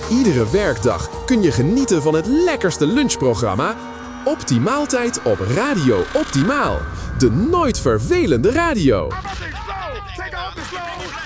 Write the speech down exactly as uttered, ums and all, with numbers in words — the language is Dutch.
Iedere werkdag kun je genieten van het lekkerste lunchprogramma Optimaaltijd op Radio Optimaal. De nooit vervelende radio. Take off the slow.